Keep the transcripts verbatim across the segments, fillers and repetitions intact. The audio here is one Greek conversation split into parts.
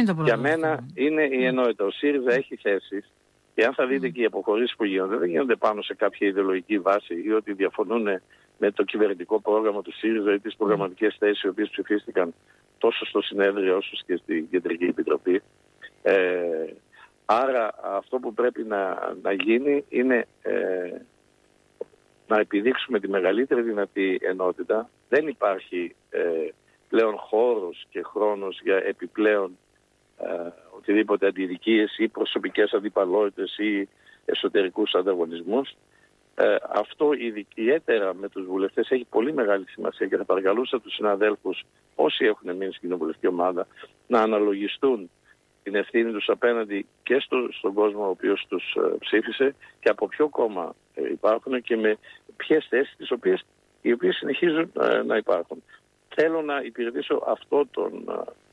είναι το πρώτο. Για μένα είναι η ενότητα. Ο ΣΥΡΙΖΑ έχει θέσεις και αν θα δείτε και οι αποχωρήσεις που γίνονται, δεν γίνονται πάνω σε κάποια ιδεολογική βάση ή ότι διαφωνούν με το κυβερνητικό πρόγραμμα του ΣΥΡΙΖΑ ή τις προγραμματικές θέσεις οι οποίες ψηφίστηκαν τόσο στο συνέδριο όσο και στην Κεντρική Επιτροπή. Ε, άρα αυτό που πρέπει να, να γίνει είναι ε, να επιδείξουμε τη μεγαλύτερη δυνατή ενότητα. Δεν υπάρχει ε, πλέον χώρος και χρόνος για επιπλέον ε, οτιδήποτε αντιδικίες ή προσωπικές αντιπαλότητες ή εσωτερικούς ανταγωνισμούς. Ε, αυτό ιδιαίτερα με τους βουλευτές έχει πολύ μεγάλη σημασία και θα παρακαλούσα τους συναδέλφους όσοι έχουν μείνει στην κοινοβουλευτική ομάδα να αναλογιστούν την ευθύνη τους απέναντι και στο, στον κόσμο ο οποίος τους ε, ψήφισε και από ποιο κόμμα ε, υπάρχουν και με ποιες θέσεις τις οποίες, οι οποίες συνεχίζουν ε, να υπάρχουν. Θέλω να υπηρετήσω αυτό τον,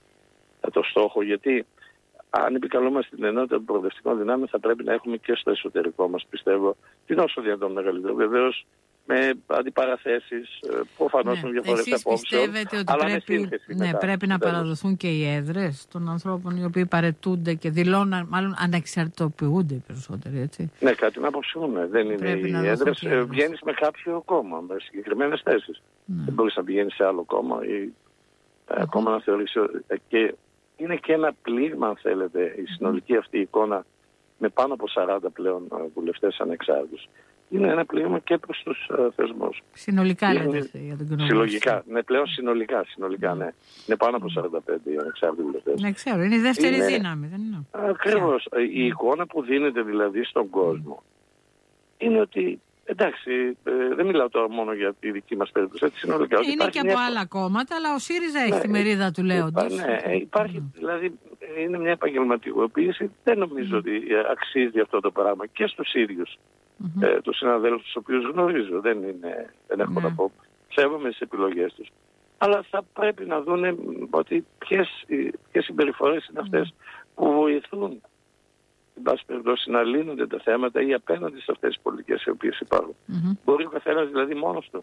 ε, το στόχο, γιατί αν επικαλούμαστε την ενότητα των προοδευτικών δυνάμεων θα πρέπει να έχουμε και στο εσωτερικό μας, πιστεύω, την όσο δυνατόν μεγαλύτερο. Βεβαίως με αντιπαραθέσεις, προφανώς ναι. με διαφορετικές απόψεις. Αλλά πρέπει, ναι, μετά, πρέπει να παραδοθούν και οι έδρες των ανθρώπων οι οποίοι παρετούνται και δηλώνουν, μάλλον αναξαρτητοποιούνται οι περισσότεροι, έτσι. Ναι, κάτι την άποψή μου, ναι. Δεν είναι οι έδρες. Βγαίνεις με κάποιο κόμμα, με συγκεκριμένες θέσεις. Ναι. Δεν μπορείς να πηγαίνεις σε άλλο κόμμα ή mm-hmm. κόμμα να θεωρήσει. Και είναι και ένα πλήγμα, αν θέλετε, η συνολική αυτή εικόνα με πάνω από σαράντα πλέον βουλευτές ανεξάρτητους. Είναι ένα πλήγμα και προς τους uh, θεσμούς. Συνολικά λέτε για τον κοινοβούλιο. Συλλογικά, ναι, πλέον συνολικά, συνολικά, ναι. Είναι πάνω από σαράντα πέντε οι ανεξάρτητοι βουλευτές. Ναι, ξέρω, είναι η δεύτερη είναι... δύναμη, δεν είναι. Ακριβώς. Η εικόνα που δίνεται δηλαδή στον κόσμο είναι ότι, εντάξει, ε, δεν μιλάω τώρα μόνο για τη δική μας περίπτωση, έτσι συνολικά. Είναι υπάρχει και από μια... άλλα κόμματα, αλλά ο ΣΥΡΙΖΑ έχει ναι, τη μερίδα του λέοντος. Ναι, υπάρχει, mm. δηλαδή, είναι μια επαγγελματικοποίηση, δεν νομίζω mm. ότι αξίζει αυτό το πράγμα και στους ίδιους. Mm-hmm. Ε, τους συναδέλφους τους οποίους γνωρίζω, δεν, είναι, δεν έχω mm. να πω, σέβομαι τις επιλογές τους. Αλλά θα πρέπει να δούνε ότι ποιες, ποιες συμπεριφορές είναι αυτές mm. που βοηθούν εν πάση περιπτώσει να λύνονται τα θέματα ή απέναντι σε αυτές τις πολιτικές οι οποίες υπάρχουν. Mm-hmm. Μπορεί ο καθένας δηλαδή μόνος του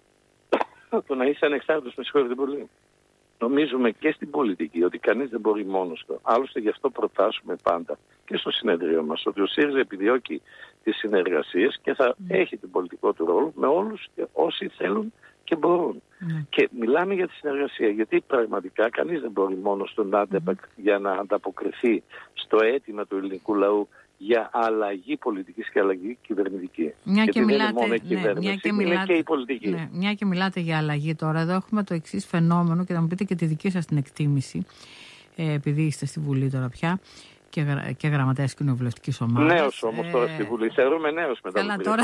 το να είσαι ανεξάρτητος, με συγχωρείτε πολύ. Νομίζουμε και στην πολιτική ότι κανείς δεν μπορεί μόνος του. Άλλωστε γι' αυτό προτάσουμε πάντα και στο συνέδριο μας ότι ο ΣΥΡΙΖΑ επιδιώκει τις συνεργασίες και θα mm. έχει τον πολιτικό του ρόλο με όλους και όσοι θέλουν και μπορούν. Mm. Και μιλάμε για τη συνεργασία γιατί πραγματικά κανείς δεν μπορεί μόνος του να mm. για να ανταποκριθεί στο αίτημα του ελληνικού λαού για αλλαγή πολιτικής και αλλαγή κυβερνητική. Μια και, μιλάτε, δεν είναι μόνο η ναι, κυβέρνηση, μια και είναι μιλάτε, και η πολιτική. Ναι, μια και μιλάτε για αλλαγή τώρα, εδώ έχουμε το εξής φαινόμενο και θα μου πείτε και τη δική σας την εκτίμηση, ε, επειδή είστε στη Βουλή τώρα πια και, γρα, και γραμματέας κοινοβουλευτικής ομάδας. Νέος όμως τώρα στη Βουλή. Θεωρούμε νέος μετά. Καλά, τώρα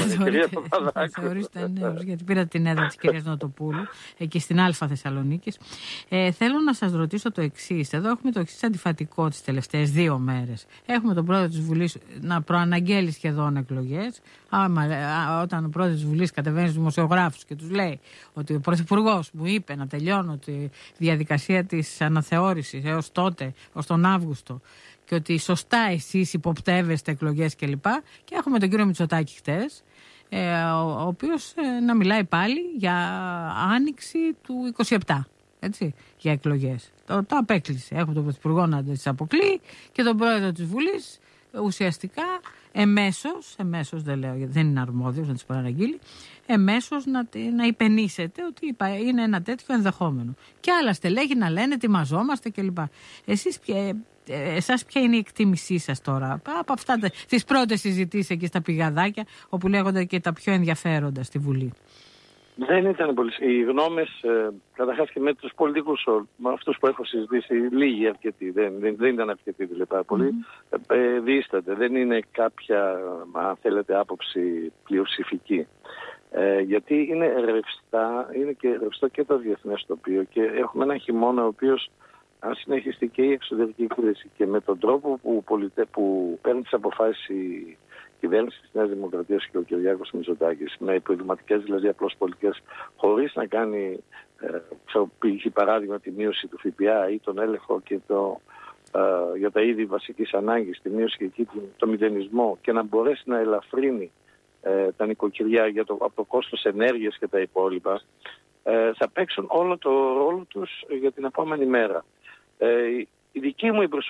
θεωρείστε νέος, γιατί πήρατε την έδρα της κυρίας Νοτοπούλου, εκεί στην Αλφα Θεσσαλονίκης. Ε, θέλω να σας ρωτήσω το εξής. Εδώ έχουμε το εξής αντιφατικό τις τελευταίες δύο μέρες. Έχουμε τον πρόεδρο της Βουλής να προαναγγέλει σχεδόν εκλογές. Άμα, όταν ο πρόεδρος της Βουλής κατεβαίνει στους δημοσιογράφους και τους λέει ότι ο πρωθυπουργός μου είπε να τελειώνω τη διαδικασία της αναθεώρησης έως τότε, ως τον Αύγουστο, και ότι σωστά εσείς υποπτεύεστε εκλογές κλπ. Και, και έχουμε τον κύριο Μητσοτάκη χτες, ε, ο, ο οποίος ε, να μιλάει πάλι για άνοιξη του είκοσι επτά, έτσι, για εκλογές. Το, το απέκλεισε. Έχουμε τον πρωθυπουργό να τις αποκλεί και τον πρόεδρο της Βουλής ουσιαστικά εμέσως, εμέσως δεν λέω γιατί δεν είναι αρμόδιος να τις παραγγείλει, εμέσως να, να υπενήσετε ότι είναι ένα τέτοιο ενδεχόμενο. Και άλλα στελέχη να λένε ετοιμαζόμαστε κλπ. Εσείς ποια, εσάς ποια είναι η εκτίμησή σας τώρα από αυτά τις πρώτες συζητήσεις εκεί στα πηγαδάκια όπου λέγονται και τα πιο ενδιαφέροντα στη Βουλή? Δεν ήταν πολύ. Οι γνώμες, ε, καταρχάς και με τους πολιτικούς, με αυτούς που έχω συζητήσει, λίγοι αρκετοί, δεν, δεν, δεν ήταν αρκετοί δηλαδή πάρα πολύ, mm. ε, δίστανται. Δεν είναι κάποια, αν θέλετε, άποψη πλειοψηφική. Ε, γιατί είναι ρευστά, είναι και ρευστό και το διεθνές τοπίο και έχουμε ένα χειμώνα ο οποίος, αν συνεχιστεί και η εξωτερική κρίση και με τον τρόπο που, πολιτε, που παίρνει τις αποφάσεις η κυβέρνηση της Νέας Δημοκρατίας και ο Κυριάκος Μητσοτάκης, με προβληματικές δηλαδή απλώς πολιτικές, χωρίς να κάνει, ε, παράδειγμα, τη μείωση του ΦΠΑ ή τον έλεγχο και το, ε, για τα είδη βασικής ανάγκης, τη μείωση και εκεί το μηδενισμό και να μπορέσει να ελαφρύνει ε, τα νοικοκυριά για το, από το κόστος ενέργειας και τα υπόλοιπα, ε, θα παίξουν όλο το ρόλο τους για την επόμενη μέρα. Ε, η δική μου